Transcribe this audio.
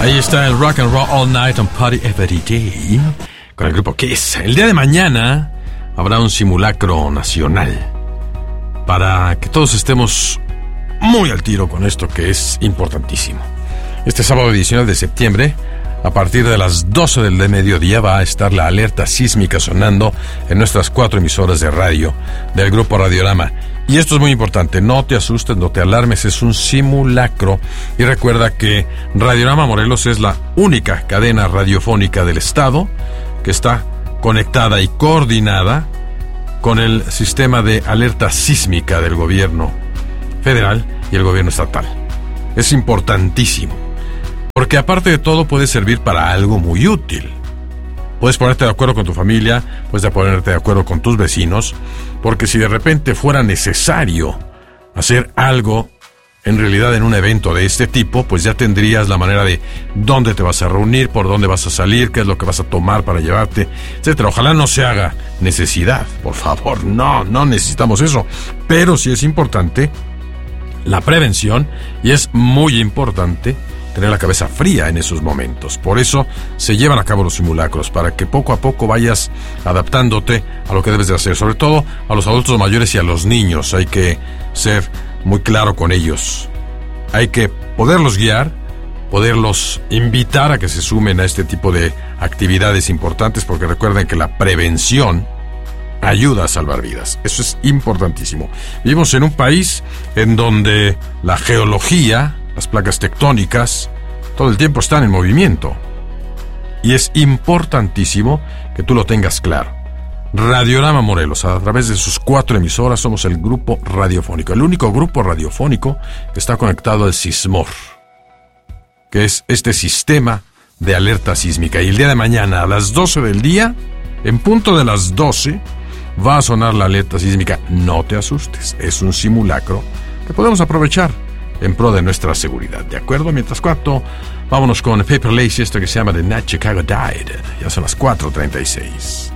Ahí está el Rock and Roll All Night and Party Every Day con el grupo Kiss. El día de mañana habrá un simulacro nacional para que todos estemos muy al tiro con esto que es importantísimo. Este sábado 19 de septiembre, a partir de las 12 del mediodía, va a estar la alerta sísmica sonando en nuestras 4 emisoras de radio del grupo Radiorama. Y esto es muy importante, no te asustes, no te alarmes, es un simulacro. Y recuerda que Radiorama Morelos es la única cadena radiofónica del estado que está conectada y coordinada con el sistema de alerta sísmica del gobierno federal y el gobierno estatal. Es importantísimo, porque aparte de todo puede servir para algo muy útil. Puedes ponerte de acuerdo con tu familia, puedes ponerte de acuerdo con tus vecinos, porque si de repente fuera necesario hacer algo, en realidad en un evento de este tipo, pues ya tendrías la manera de dónde te vas a reunir, por dónde vas a salir, qué es lo que vas a tomar para llevarte, etcétera. Ojalá no se haga necesidad, por favor, no necesitamos eso. Pero sí es importante la prevención y es muy importante tener la cabeza fría en esos momentos. Por eso se llevan a cabo los simulacros, para que poco a poco vayas adaptándote a lo que debes de hacer, sobre todo a los adultos mayores y a los niños. Hay que ser muy claro con ellos. Hay que poderlos guiar, poderlos invitar a que se sumen a este tipo de actividades importantes, porque recuerden que la prevención ayuda a salvar vidas. Eso es importantísimo. Vivimos en un país en donde la geología, las placas tectónicas, todo el tiempo están en movimiento. Y es importantísimo que tú lo tengas claro. Radiorama Morelos, a través de sus 4 emisoras, somos el grupo radiofónico, el único grupo radiofónico que está conectado al SISMOR, que es este sistema de alerta sísmica. Y el día de mañana, a las 12 del día, en punto de las 12, va a sonar la alerta sísmica. No te asustes, es un simulacro que podemos aprovechar en pro de nuestra seguridad, ¿de acuerdo? Mientras tanto, vámonos con Paper Lace, esto que se llama The Night Chicago Died. Ya son las 4:36.